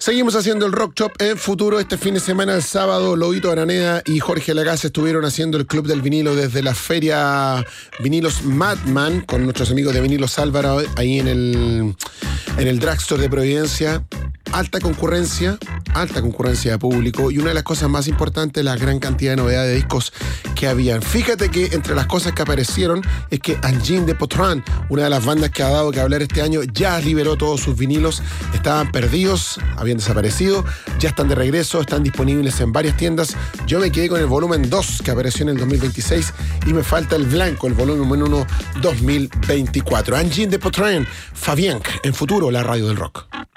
Seguimos haciendo el Rock Shop en Futuro. Este fin de semana, el sábado, Lobito Araneda y Jorge Lagasse estuvieron haciendo el Club del Vinilo desde la feria Vinilos Madman con nuestros amigos de Vinilos Álvaro ahí en el Drugstore de Providencia. Alta concurrencia de público y una de las cosas más importantes, la gran cantidad de novedades de discos que habían. Fíjate que entre las cosas que aparecieron es que Engine de Potran, una de las bandas que ha dado que hablar este año, ya liberó todos sus vinilos. Estaban perdidos, habían desaparecido, ya están de regreso, están disponibles en varias tiendas. Yo me quedé con el volumen 2 que apareció en el 2026 y me falta el blanco, el volumen 1 2024. Engine de Potran, Fabián, en Futuro, la radio del rock.